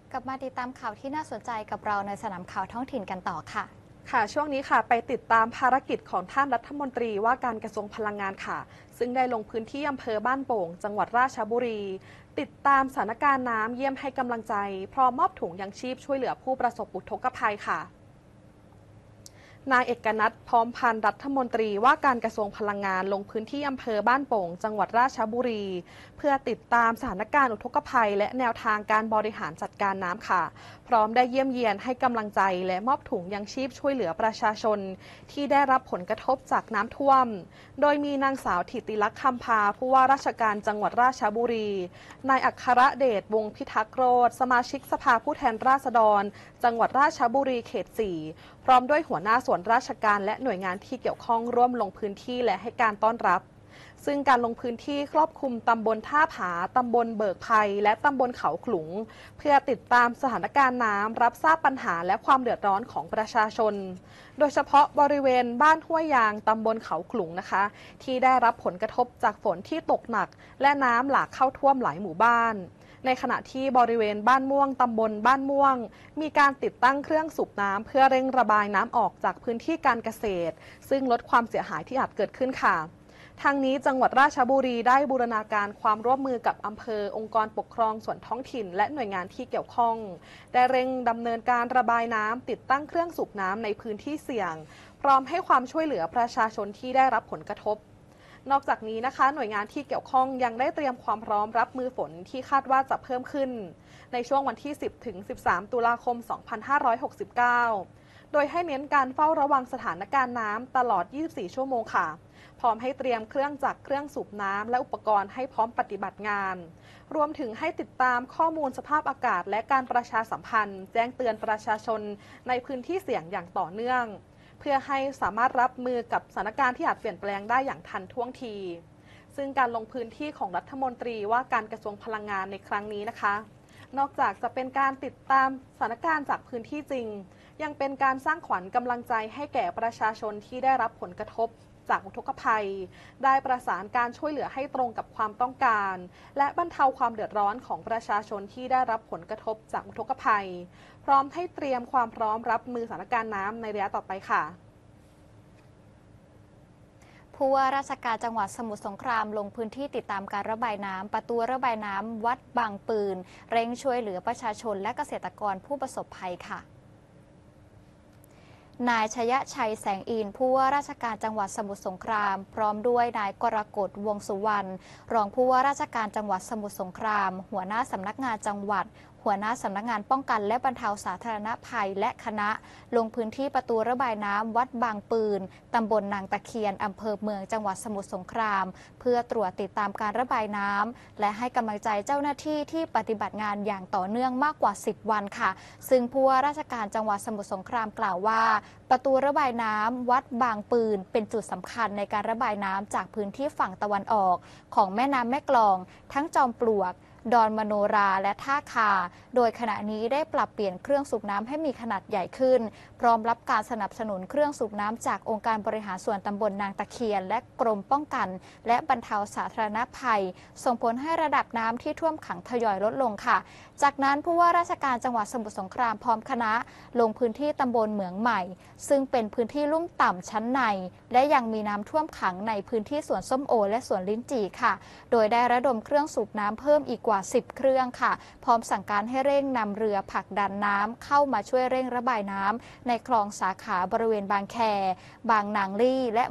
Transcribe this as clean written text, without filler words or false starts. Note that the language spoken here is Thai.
กลับมาติดตามข่าวที่น่าสนใจกับเราในสนามข่าวท้องถิ่นกันต่อค่ะค่ะช่วงนี้ค่ะไปติดตามภารกิจของท่านรัฐมนตรีว่าการกระทรวงพลังงานค่ะซึ่งได้ลงพื้นที่อำเภอบ้านโป่งจังหวัดราชบุรีติดตามสถานการณ์น้ำเยี่ยมให้กำลังใจพร้อมมอบถุงยังชีพช่วยเหลือผู้ประสบอุทกภัยค่ะนายเอกนัท พร้อมพันธ์รัฐมนตรีว่าการกระทรวงพลังงานลงพื้นที่อำเภอบ้านโป่งจังหวัดราชบุรีเพื่อติดตามสถานการณ์อุทกภัยและแนวทางการบริหารจัดการน้ำค่ะพร้อมได้เยี่ยมเยียนให้กำลังใจและมอบถุงยังชีพช่วยเหลือประชาชนที่ได้รับผลกระทบจากน้ำท่วมโดยมีนางสาวถิติลักษณ์คำพาผู้ว่าราชการจังหวัดราชบุรีนายอัครเดชวงศ์พิทักษ์โรจน์สมาชิกสภาผู้แทนราษฎรจังหวัดราชบุรีเขต 4พร้อมด้วยหัวหน้าส่วนราชการและหน่วยงานที่เกี่ยวข้องร่วมลงพื้นที่และให้การต้อนรับซึ่งการลงพื้นที่ครอบคลุมตำบลท่าผาตำบลเบิกภัยและตำบลเขาขลุงเพื่อติดตามสถานการณ์น้ำรับทราบปัญหาและความเดือดร้อนของประชาชนโดยเฉพาะบริเวณบ้านห้วยยางตำบลเขาขลุงนะคะที่ได้รับผลกระทบจากฝนที่ตกหนักและน้ำหลากเข้าท่วมหลายหมู่บ้านในขณะที่บริเวณบ้านม่วงตำบลบ้านม่วงมีการติดตั้งเครื่องสูบน้ำเพื่อเร่งระบายน้ำออกจากพื้นที่การเกษตรซึ่งลดความเสียหายที่อาจเกิดขึ้นค่ะทางนี้จังหวัดราชบุรีได้บูรณาการความร่วมมือกับอำเภอองค์กรปกครองส่วนท้องถิ่นและหน่วยงานที่เกี่ยวข้องได้เร่งดำเนินการระบายน้ำติดตั้งเครื่องสูบน้ำในพื้นที่เสี่ยงพร้อมให้ความช่วยเหลือประชาชนที่ได้รับผลกระทบนอกจากนี้นะคะหน่วยงานที่เกี่ยวข้องยังได้เตรียมความพร้อมรับมือฝนที่คาดว่าจะเพิ่มขึ้นในช่วงวันที่ 10 ถึง 13 ตุลาคม 2569 โดยให้เน้นการเฝ้าระวังสถานการณ์น้ำตลอด 24 ชั่วโมงค่ะพร้อมให้เตรียมเครื่องจักรเครื่องสูบน้ำและอุปกรณ์ให้พร้อมปฏิบัติงานรวมถึงให้ติดตามข้อมูลสภาพอากาศและการประชาสัมพันธ์แจ้งเตือนประชาชนในพื้นที่เสี่ยงอย่างต่อเนื่องเพื่อให้สามารถรับมือกับสถานการณ์ที่อาจเปลี่ยนแปลงได้อย่างทันท่วงทีซึ่งการลงพื้นที่ของรัฐมนตรีว่าการกระทรวงพลังงานในครั้งนี้นะคะนอกจากจะเป็นการติดตามสถานการณ์จากพื้นที่จริงยังเป็นการสร้างขวัญกำลังใจให้แก่ประชาชนที่ได้รับผลกระทบจากอุทกภัยได้ประสานการช่วยเหลือให้ตรงกับความต้องการและบรรเทาความเดือดร้อนของประชาชนที่ได้รับผลกระทบจากอุทกภัยพร้อมให้เตรียมความพร้อมรับมือสถานการณ์น้ำในระยะต่อไปค่ะผู้ว่าราชการจังหวัดสมุทรสงครามลงพื้นที่ติดตามการระบายน้ำประตูระบายน้ำวัดบางปืนเร่งช่วยเหลือประชาชนและเกษตรกรผู้ประสบภัยค่ะนายชยชัยแสงอินผู้ว่าราชการจังหวัดสมุทรสงครามพร้อมด้วยนายกรกฎวงสุวรรณรองผู้ว่าราชการจังหวัดสมุทรสงครามหัวหน้าสำนักงานจังหวัดหัวหน้าสำนักงานป้องกันและบรรเทาสาธารณภัยและคณะลงพื้นที่ประตูระบายน้ำวัดบางปืนตำบลนางตะเคียนอำเภอเมืองจังหวัดสมุทรสงครามเพื่อตรวจติดตามการระบายน้ำและให้กำลังใจเจ้าหน้าที่ที่ปฏิบัติงานอย่างต่อเนื่องมากกว่า10วันค่ะซึ่งผู้ว่าราชการจังหวัดสมุทรสงครามกล่าวว่าประตูระบายน้ำวัดบางปืนเป็นจุดสำคัญในการระบายน้ำจากพื้นที่ฝั่งตะวันออกของแม่น้ำแม่กลองทั้งจอมปลวกดอนมโนราและท่าคาโดยขณะนี้ได้ปรับเปลี่ยนเครื่องสูบน้ำให้มีขนาดใหญ่ขึ้นพร้อมรับการสนับสนุนเครื่องสูบน้ำจากองค์การบริหารส่วนตำบลนางตะเคียนและกรมป้องกันและบรรเทาสาธารณภัยส่งผลให้ระดับน้ำที่ท่วมขังทยอยลดลงค่ะจากนั้นผู้ว่าราชการจังหวัดสมุทรสงครามพร้อมคณะลงพื้นที่ตำบลเหมืองใหม่ซึ่งเป็นพื้นที่ลุ่มต่ำชั้นในและยังมีน้ำท่วมขังในพื้นที่สวนส้มโอและสวนลิ้นจี่ค่ะโดยได้ระดมเครื่องสูบน้ำเพิ่มอีกกว่า10เครื่องค่ะพร้อมสั่งการให้เร่งนำเรือผลักดันน้ำเข้ามาช่วยเร่งระบายน้ำในคลองสาขาบริเวณบางแคบางนางลี่และ